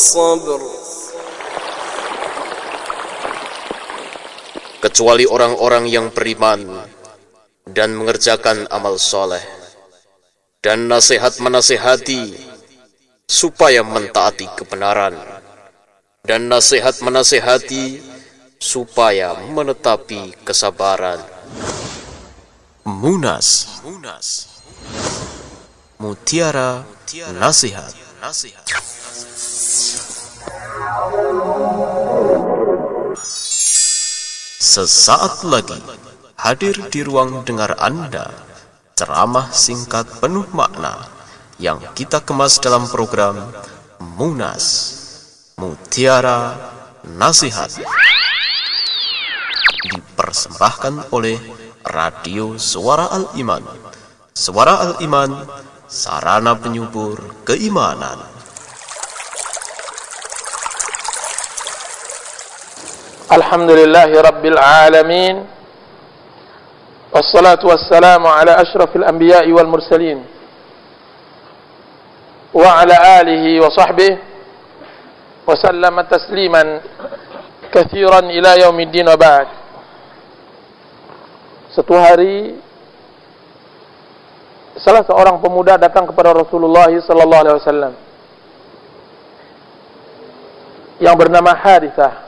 الصبر kecuali orang-orang yang beriman dan mengerjakan amal soleh dan nasihat menasihati supaya mentaati kebenaran dan nasihat menasihati supaya menetapi kesabaran. Munas Mutiara Nasihat. Sesaat lagi hadir di ruang dengar Anda ceramah singkat penuh makna yang kita kemas dalam program Munas Mutiara Nasihat, dipersembahkan oleh Radio Suara Al-Iman. Suara Al-Iman, sarana penyubur keimanan. Alhamdulillahi Rabbil Alamin, wassalatu wassalamu ala ashrafil anbiya'i wal mursalin wa ala alihi wa sahbihi wa sallama tasliman kathiran ila yaumiddin wa ba'd. Satu hari salah seorang pemuda datang kepada Rasulullah sallallahu alaihi wasallam yang bernama Harithah,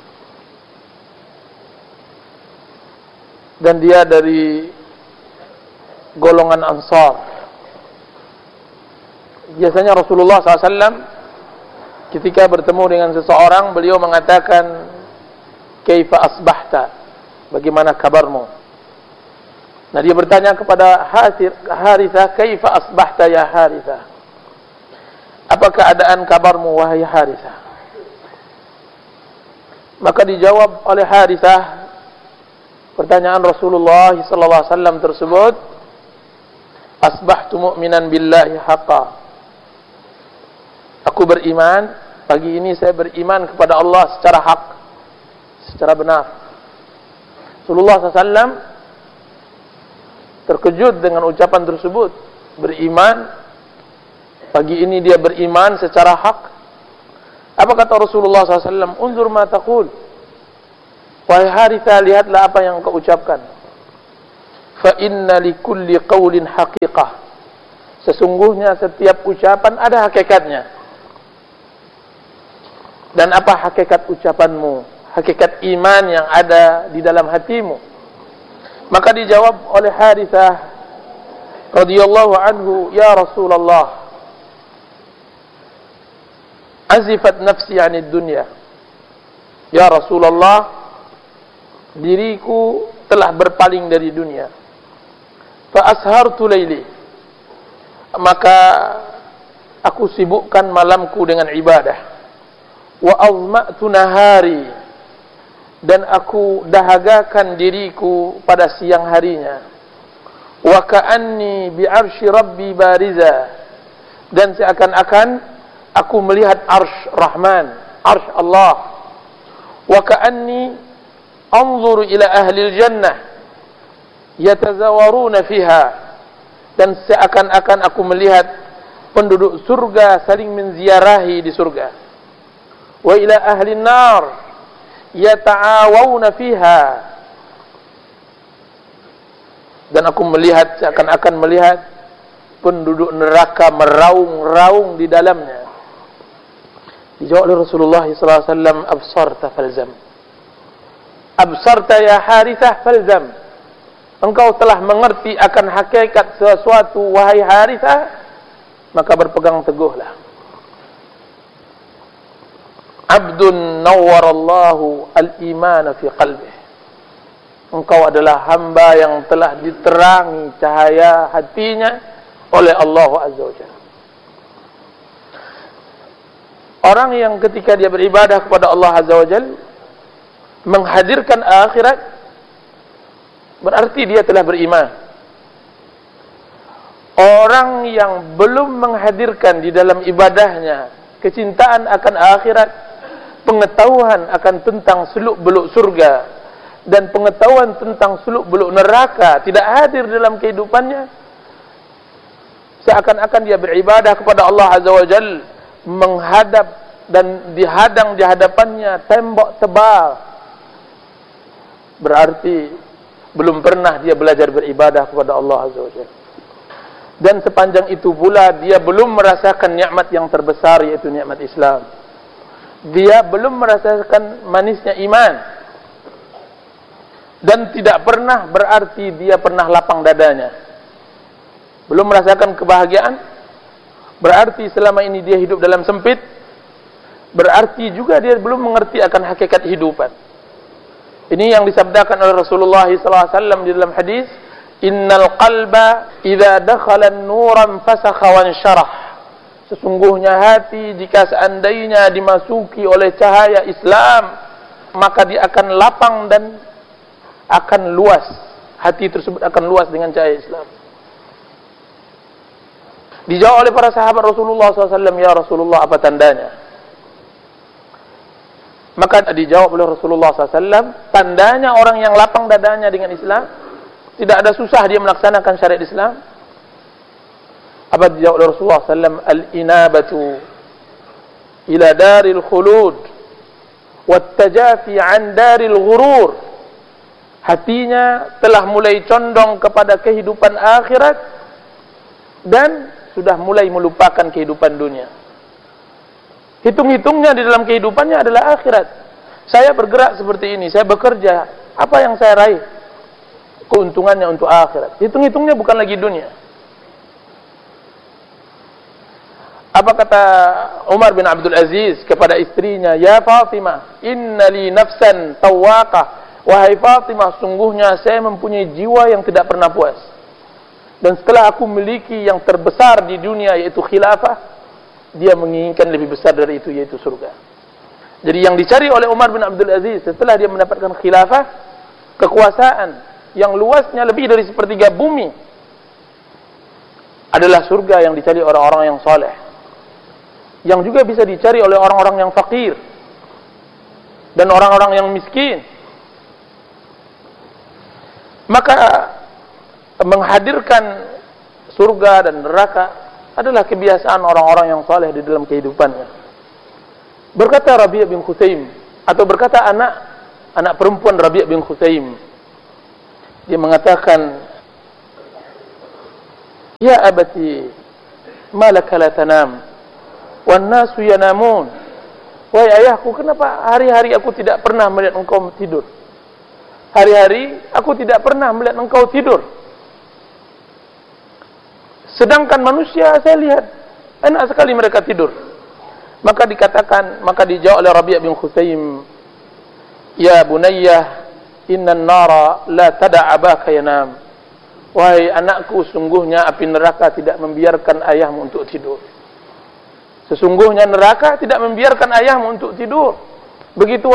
dan dia dari golongan Ansar. Biasanya Rasulullah SAW ketika bertemu dengan seseorang, beliau mengatakan, "Kaifa asbahta?" Bagaimana kabarmu? Nah, dia bertanya kepada Harithah, "Kaifa asbahta ya Harithah?" Apa keadaan kabarmu wahai Harithah? Maka dijawab oleh Harithah pertanyaan Rasulullah SAW tersebut, "Asbahtu mu'minan billahi haqqa." Aku beriman, pagi ini saya beriman kepada Allah secara hak, secara benar. Rasulullah SAW terkejut dengan ucapan tersebut. Beriman, pagi ini dia beriman secara hak. Apa kata Rasulullah SAW? "Unzur ma taqul." Wahai Harithah, lihatlah apa yang kau ucapkan. Fa inna likulli qawlin haqiqah. Sesungguhnya setiap ucapan ada hakikatnya. Dan apa hakikat ucapanmu? Hakikat iman yang ada di dalam hatimu. Maka dijawab oleh Harithah radhiyallahu anhu, "Ya Rasulullah, azifat nafsi 'anid dunya." Ya Rasulullah, diriku telah berpaling dari dunia. Fa ashartu laili, maka aku sibukkan malamku dengan ibadah. Wa azma'tu nahari, dan aku dahagakan diriku pada siang harinya. Wa ka'anni bi arsy rabbi bariza, dan seakan-akan aku melihat arsy Rahman, arsy Allah. Wa ka'anni anzuru ila ahli jannah yatazawaruna fiha, dan seakan-akan aku melihat penduduk surga saling menziarahi di surga. Wa ila ahli nar yata'awuna fiha, dan aku melihat seakan-akan melihat penduduk neraka meraung-raung di dalamnya. Dijawab oleh Rasulullah SAW, "Absarta falzam." Absarta ya Harithah falzam. Engkau telah mengerti akan hakikat sesuatu wahai Harithah, maka berpegang teguhlah. Abdun nawwarallahu al-iman fi qalbih. Engkau adalah hamba yang telah diterangi cahaya hatinya oleh Allah Azza wa Jalla. Orang yang ketika dia beribadah kepada Allah Azza wa Jalla menghadirkan akhirat, berarti dia telah beriman. Orang yang belum menghadirkan di dalam ibadahnya kecintaan akan akhirat, pengetahuan akan tentang seluk-beluk surga dan pengetahuan tentang seluk-beluk neraka tidak hadir dalam kehidupannya, seakan-akan dia beribadah kepada Allah Azza wa Jalla menghadap dan dihadang di hadapannya tembok tebal, berarti belum pernah dia belajar beribadah kepada Allah Azza wa Jalla. Dan sepanjang itu pula dia belum merasakan nikmat yang terbesar, yaitu nikmat Islam. Dia belum merasakan manisnya iman. Dan tidak pernah berarti dia pernah lapang dadanya. Belum merasakan kebahagiaan, berarti selama ini dia hidup dalam sempit. Berarti juga dia belum mengerti akan hakikat kehidupan. Ini yang disabdakan oleh Rasulullah SAW di dalam hadis, innal qalba idza dakhala an-nuran fasakha wa ansyarah. Sesungguhnya hati jika seandainya dimasuki oleh cahaya Islam, maka dia akan lapang dan akan luas. Hati tersebut akan luas dengan cahaya Islam. Dijawab oleh para sahabat Rasulullah SAW, ya Rasulullah, apa tandanya? Maka dijawab oleh Rasulullah SAW, tandanya orang yang lapang dadanya dengan Islam, tidak ada susah dia melaksanakan syariat Islam. Apa dijawab oleh Rasulullah SAW? Al-inabatu ila daril khulud wat-tajafi an daril ghurur. Hatinya telah mulai condong kepada kehidupan akhirat dan sudah mulai melupakan kehidupan dunia. Hitung-hitungnya di dalam kehidupannya adalah akhirat. Saya bergerak seperti ini, saya bekerja, apa yang saya raih? Keuntungannya untuk akhirat. Hitung-hitungnya bukan lagi dunia. Apa kata Umar bin Abdul Aziz kepada istrinya, ya Fatimah, inna li nafsan tawaqah. Wahai Fatimah, sungguhnya saya mempunyai jiwa yang tidak pernah puas. Dan setelah aku memiliki yang terbesar di dunia, yaitu khilafah, dia menginginkan lebih besar dari itu, yaitu surga. Jadi yang dicari oleh Umar bin Abdul Aziz setelah dia mendapatkan khilafah, kekuasaan yang luasnya lebih dari sepertiga bumi, adalah surga yang dicari orang-orang yang soleh, yang juga bisa dicari oleh orang-orang yang fakir dan orang-orang yang miskin. Maka menghadirkan surga dan neraka adalah kebiasaan orang-orang yang saleh di dalam kehidupannya. Berkata Rabi' bin Khusaim, atau berkata anak perempuan Rabi' bin Khusaim, dia mengatakan, ya abati, malaka la tanam, wan nasu yanamun. Wahai ayahku, kenapa hari-hari aku tidak pernah melihat engkau tidur? Hari-hari aku tidak pernah melihat engkau tidur. Sedangkan manusia saya lihat enak sekali mereka tidur. Maka dikatakan, maka dijawab oleh Rabi' bin Khusaim, ya bunayyah, innan nara la tada' abaka yanam. Wahai anakku, sungguhnya api neraka tidak membiarkan ayahmu untuk tidur. Sesungguhnya neraka tidak membiarkan ayahmu untuk tidur. Begitu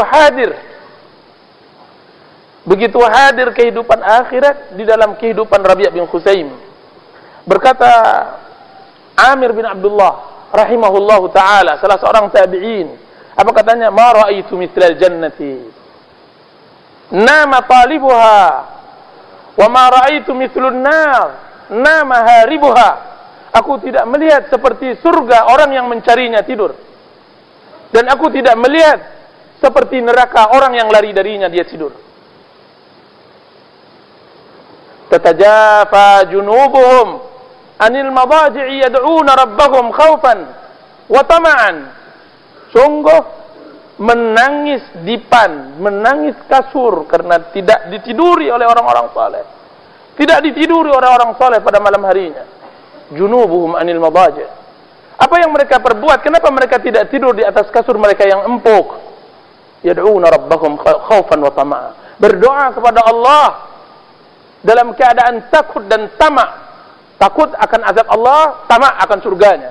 hadir kehidupan akhirat di dalam kehidupan Rabi' bin Khusaim. Berkata Amir bin Abdullah rahimahullahu ta'ala, salah seorang tabi'in, apa katanya? Ma ra'aitu mithlal jannati nama talibuha wa ma ra'aitu mithlun nar nama haribuha. Aku tidak melihat seperti surga orang yang mencarinya tidur, dan aku tidak melihat seperti neraka orang yang lari darinya dia tidur. Tatajafa junubuhum anil madaji'i yad'una rabbahum khaufan wa tama'an. Sungguh menangis dipan, menangis kasur karena tidak ditiduri oleh orang-orang saleh. Tidak ditiduri oleh orang saleh pada malam harinya. Junubuhum anil madaji'. Apa yang mereka perbuat? Kenapa mereka tidak tidur di atas kasur mereka yang empuk? Yad'una rabbahum khaufan wa tama'an. Berdoa kepada Allah dalam keadaan takut dan tamak. Takut akan azab Allah, tamak akan surganya.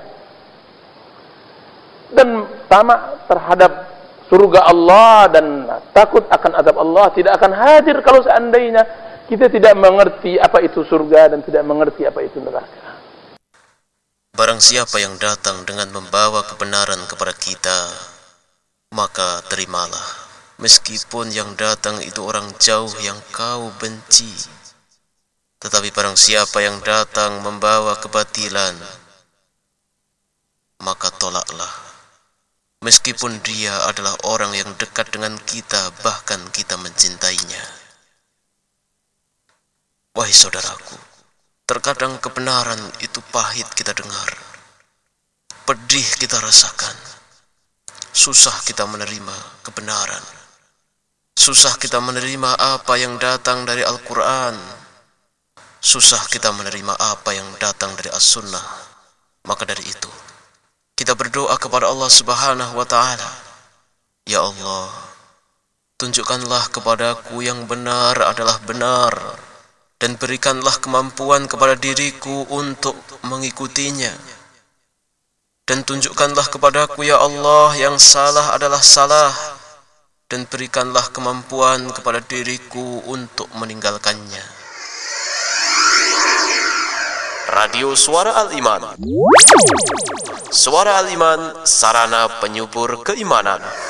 Dan tamak terhadap surga Allah dan takut akan azab Allah tidak akan hadir kalau seandainya kita tidak mengerti apa itu surga dan tidak mengerti apa itu neraka. Barang siapa yang datang dengan membawa kebenaran kepada kita, maka terimalah, meskipun yang datang itu orang jauh yang kau benci. Tetapi barang siapa yang datang membawa kebatilan, maka tolaklah, meskipun dia adalah orang yang dekat dengan kita, bahkan kita mencintainya. Wahai saudaraku, terkadang kebenaran itu pahit kita dengar, pedih kita rasakan, susah kita menerima kebenaran, susah kita menerima apa yang datang dari Al-Quran, susah kita menerima apa yang datang dari As-Sunnah. Maka dari itu, kita berdoa kepada Allah Subhanahu wa Ta'ala, Ya Allah, tunjukkanlah kepadaku yang benar adalah benar, dan berikanlah kemampuan kepada diriku untuk mengikutinya. Dan tunjukkanlah kepadaku, Ya Allah, yang salah adalah salah, dan berikanlah kemampuan kepada diriku untuk meninggalkannya. Radio Suara Al-Iman. Suara Al-Iman, sarana penyubur keimanan.